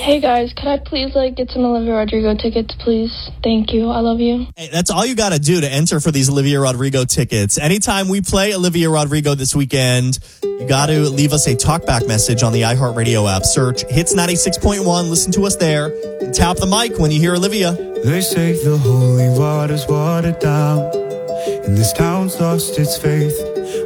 Hey guys, could I please get some Olivia Rodrigo tickets, please? Thank you. I love you. Hey, that's all you got to do to enter for these Olivia Rodrigo tickets. Anytime we play Olivia Rodrigo this weekend, you got to leave us a talkback message on the iHeartRadio app. Search Hits 96.1. Listen to us there. And tap the mic when you hear Olivia. They say the holy water's watered down, and this town's lost its faith.